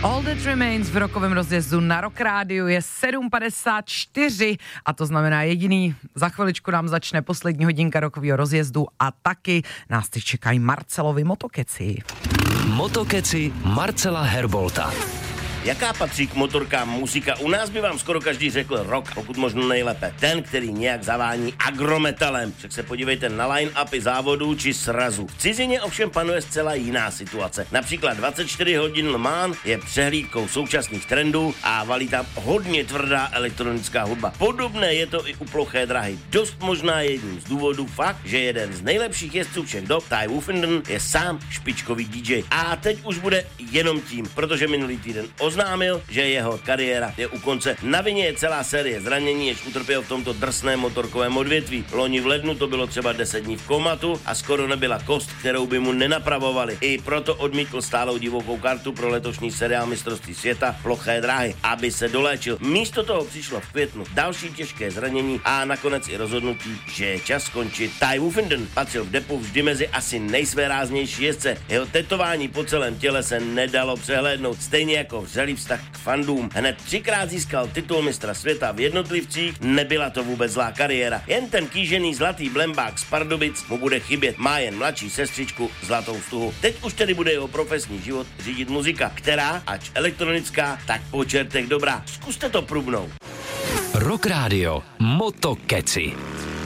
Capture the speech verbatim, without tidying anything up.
All That Remains v rokovém rozjezdu na Rock Rádiu je sedm padesát čtyři a to znamená jediný, za chviličku nám začne poslední hodinka rokového rozjezdu a taky nás teď čekají Marcelovi motokeci. Motokeci Marcela Herbolta. Jaká patří k motorkám muzika? U nás by vám skoro každý řekl rock, pokud možno nejlépe ten, který nějak zavání agrometalem. Však se podívejte na line-upy závodů či srazů. V cizině ovšem panuje zcela jiná situace. Například dvacet čtyři hodin Le Mans je přehlídkou současných trendů a valí tam hodně tvrdá elektronická hudba. Podobné je to i u ploché drahy. Dost možná jedním z důvodů fakt, že jeden z nejlepších jezdců všech dob, Ty Wolfenden, je sám špičkový dý džej. A teď už bude jenom tím, protože minulý týden oznámil, že jeho kariéra je u konce. Na vině je celá série zranění, jež utrpěl v tomto drsném motorkovém odvětví. Loni v lednu to bylo třeba deset dní v komatu a skoro nebyla kost, kterou by mu nenapravovali. I proto odmítl stálou divokou kartu pro letošní seriál mistrovství světa Ploché dráhy, aby se doléčil. Místo toho přišlo v květnu další těžké zranění a nakonec i rozhodnutí, že je čas skončit. Ty Wolfenden patřil v depu vždy mezi asi nejsvéráznější jezdce. Jeho tetování po celém těle se nedalo přehlédnout, stejně jako vřelý vztah k fandům. Hned třikrát získal titul mistra světa v jednotlivcích, nebyla to vůbec zlá kariéra. Jen ten kýžený zlatý blembák z Pardubic mu bude chybět, má jen mladší sestřičku zlatou stuhu. Teď už tedy bude jeho profesní život řídit muzika, která, ač elektronická, tak po čertech dobrá. Zkuste to prubnout. Rock Radio Motokeci.